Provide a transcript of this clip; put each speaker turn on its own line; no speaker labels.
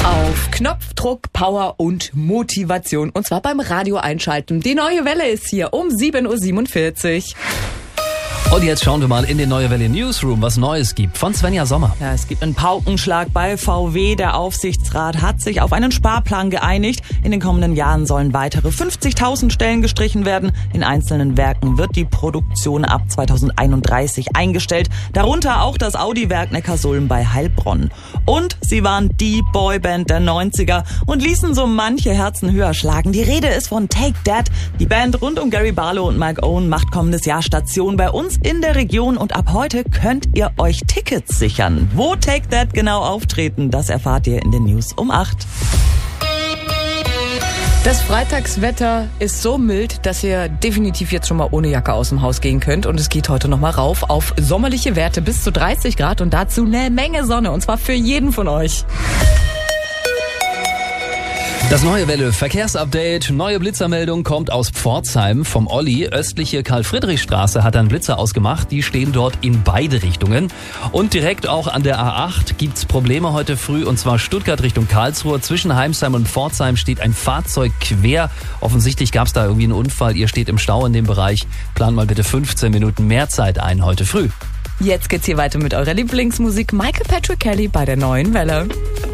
Auf Knopfdruck, Power und Motivation. Und zwar beim Radio einschalten. Die neue Welle ist hier um 7.47 Uhr.
Und jetzt schauen wir mal in den Neue Welle Newsroom, was Neues gibt von Svenja Sommer.
Ja, es gibt einen Paukenschlag bei VW. Der Aufsichtsrat hat sich auf einen Sparplan geeinigt. In den kommenden Jahren sollen weitere 50.000 Stellen gestrichen werden. In einzelnen Werken wird die Produktion ab 2031 eingestellt. Darunter auch das Audi-Werk Neckarsulm bei Heilbronn. Und sie waren die Boyband der 90er und ließen so manche Herzen höher schlagen. Die Rede ist von Take That. Die Band rund um Gary Barlow und Mike Owen macht kommendes Jahr Station bei uns in der Region und ab heute könnt ihr euch Tickets sichern. Wo Take That genau auftreten, das erfahrt ihr in den News um 8.
Das Freitagswetter ist so mild, dass ihr definitiv jetzt schon mal ohne Jacke aus dem Haus gehen könnt. Und es geht heute nochmal rauf auf sommerliche Werte bis zu 30 Grad und dazu eine Menge Sonne. Und zwar für jeden von euch.
Das Neue Welle Verkehrsupdate. Neue Blitzermeldung kommt aus Pforzheim vom Olli. Östliche Karl-Friedrich-Straße hat einen Blitzer ausgemacht. Die stehen dort in beide Richtungen. Und direkt auch an der A8 gibt's Probleme heute früh. Und zwar Stuttgart Richtung Karlsruhe. Zwischen Heimsheim und Pforzheim steht ein Fahrzeug quer. Offensichtlich gab's da irgendwie einen Unfall. Ihr steht im Stau in dem Bereich. Plant mal bitte 15 Minuten mehr Zeit ein heute früh.
Jetzt geht's hier weiter mit eurer Lieblingsmusik. Michael Patrick Kelly bei der Neuen Welle.